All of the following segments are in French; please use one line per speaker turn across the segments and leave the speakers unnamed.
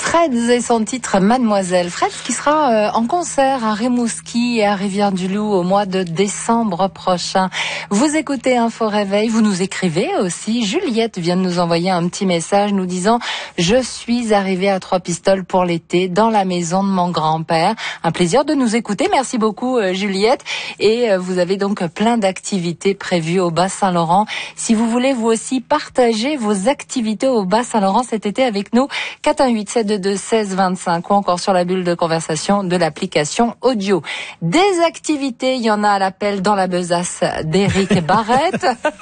Freds et son titre Mademoiselle. Freds qui sera en concert à Rimouski et à Rivière-du-Loup au mois de décembre prochain. Vous écoutez Info Réveil, vous nous écrivez aussi. Juliette vient de nous envoyer un petit message nous disant « Je suis arrivée à Trois-Pistoles pour l'été dans la maison de mon grand-père ». Un plaisir de nous écouter. Merci beaucoup Juliette. Et vous avez donc plein d'activités prévues au Bas-Saint-Laurent. Si vous voulez vous aussi partager vos activités au Bas-Saint-Laurent cet été avec nous, 418-722-1625 ou encore sur la bulle de conversation de l'application audio. Des activités, il y en a à l'appel dans la besace d'Éric Barrette.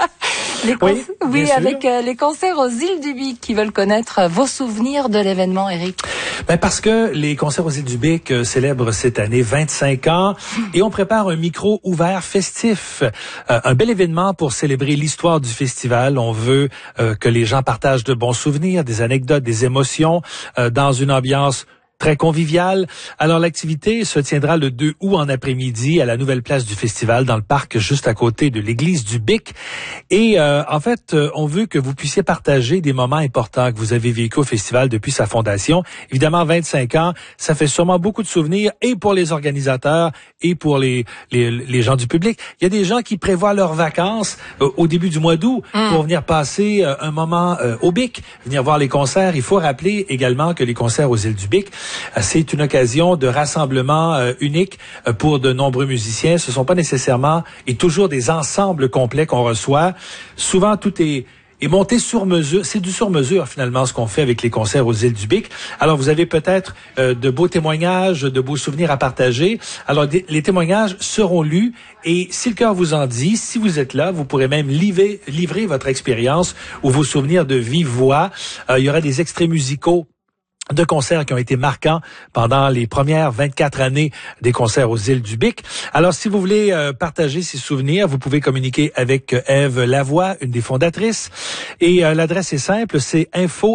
Oui, avec les concerts aux Îles du Bic qui veulent connaître vos souvenirs de l'événement, Éric.
Parce que les concerts aux Îles du Bic célèbrent cette année 25 ans et on prépare un micro ouvert festif. Un bel événement pour célébrer l'histoire du festival. On veut que les gens partagent de bons souvenirs, des anecdotes, des émotions dans une ambiance très convivial. Alors, l'activité se tiendra le 2 août en après-midi à la nouvelle place du festival dans le parc juste à côté de l'église du Bic. Et en fait, on veut que vous puissiez partager des moments importants que vous avez vécu au festival depuis sa fondation. Évidemment, 25 ans, ça fait sûrement beaucoup de souvenirs et pour les organisateurs et pour les gens du public. Il y a des gens qui prévoient leurs vacances au début du mois d'août pour venir passer un moment au Bic, venir voir les concerts. Il faut rappeler également que les concerts aux îles du Bic, c'est une occasion de rassemblement unique pour de nombreux musiciens. Ce sont pas nécessairement et toujours des ensembles complets qu'on reçoit. Souvent, tout est monté sur mesure. C'est du sur mesure, finalement, ce qu'on fait avec les concerts aux îles du Bic. Alors, vous avez peut-être de beaux témoignages, de beaux souvenirs à partager. Alors, les témoignages seront lus et si le cœur vous en dit, si vous êtes là, vous pourrez même livrer votre expérience ou vos souvenirs de vive voix. Il y aura des extraits musicaux de concerts qui ont été marquants pendant les premières 24 années des concerts aux îles du Bic. Alors, si vous voulez partager ces souvenirs, vous pouvez communiquer avec Ève Lavoie, une des fondatrices. Et l'adresse est simple, c'est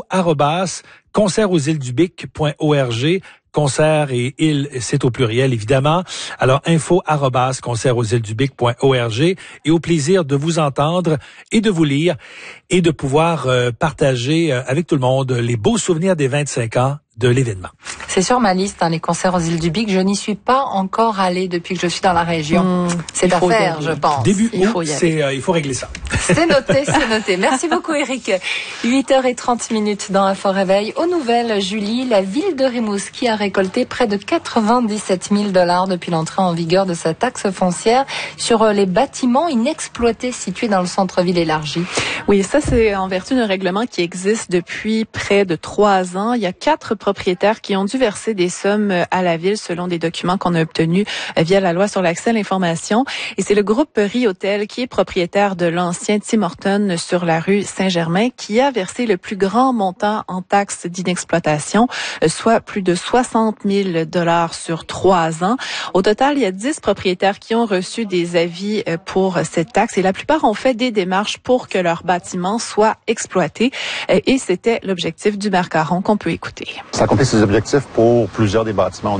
info@concertsausîlesdubic.org. Concert et île, c'est au pluriel, évidemment. Alors, info@concertsausîlesdubic.org et au plaisir de vous entendre et de vous lire et de pouvoir partager avec tout le monde les beaux souvenirs des 25 ans de l'événement.
C'est sur ma liste, les concerts aux îles du Bic. Je n'y suis pas encore allée depuis que je suis dans la région. C'est à faire, je pense.
Début août, il faut régler ça.
C'est noté, c'est noté. Merci beaucoup, Éric. 8h30 dans Info Réveil. Aux nouvelles, Julie, la ville de Rimouski a récolté près de 97 000 $ depuis l'entrée en vigueur de sa taxe foncière sur les bâtiments inexploités situés dans le centre-ville élargi.
Oui, ça c'est en vertu d'un règlement qui existe depuis près de 3 ans. Il y a 4 propriétaires qui ont dû verser des sommes à la ville selon des documents qu'on a obtenus via la loi sur l'accès à l'information. Et c'est le groupe Riotel qui est propriétaire de l'ancien Tim Hortons sur la rue Saint-Germain qui a versé le plus grand montant en taxes d'inexploitation, soit plus de 60 000 $ sur 3 ans. Au total, il y a 10 propriétaires qui ont reçu des avis pour cette taxe et la plupart ont fait des démarches pour que leur bâtiment soit exploité. Et c'était l'objectif du maire Caron qu'on peut écouter.
Ça accomplit ses objectifs pour plusieurs des bâtiments.